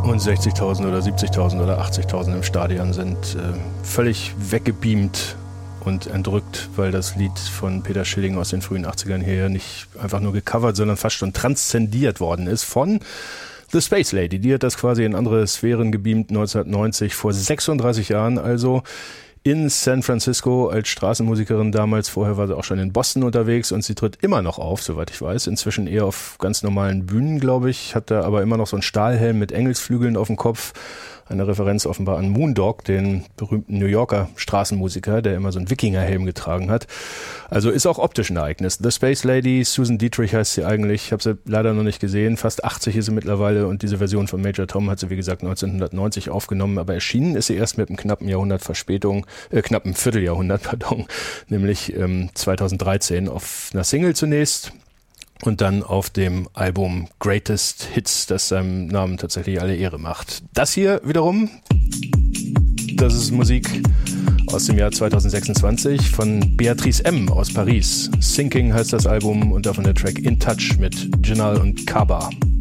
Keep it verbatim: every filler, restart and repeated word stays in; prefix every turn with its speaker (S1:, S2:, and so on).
S1: und sechzigtausend oder siebzigtausend oder achtzigtausend im Stadion sind äh, völlig weggebeamt und entrückt, weil das Lied von Peter Schilling aus den frühen achtzigern hier nicht einfach nur gecovert, sondern fast schon transzendiert worden ist von The Space Lady. Die hat das quasi in andere Sphären gebeamt, neunzehnhundertneunzig, vor sechsunddreißig Jahren also, in San Francisco als Straßenmusikerin damals. Vorher war sie auch schon in Boston unterwegs und sie tritt immer noch auf, soweit ich weiß. Inzwischen eher auf ganz normalen Bühnen, glaube ich. Hat da aber immer noch so einen Stahlhelm mit Engelsflügeln auf dem Kopf. Eine Referenz offenbar an Moondog, den berühmten New Yorker Straßenmusiker, der immer so einen Wikingerhelm getragen hat. Also ist auch optisch ein Ereignis. The Space Lady, Susan Dietrich heißt sie eigentlich. Ich habe sie leider noch nicht gesehen. Fast achtzig ist sie mittlerweile und diese Version von Major Tom hat sie, wie gesagt, neunzehnhundertneunzig aufgenommen. Aber erschienen ist sie erst mit einem knappen Jahrhundert Verspätung, äh, knappen Vierteljahrhundert, pardon, nämlich ähm, zweitausenddreizehn auf einer Single zunächst. Und dann auf dem Album Greatest Hits, das seinem Namen tatsächlich alle Ehre macht. Das hier wiederum, das ist Musik aus dem Jahr zweitausendsechsundzwanzig von Beatrice M. aus Paris. Sinking heißt das Album und davon der Track In Touch mit Jinal und Kaba.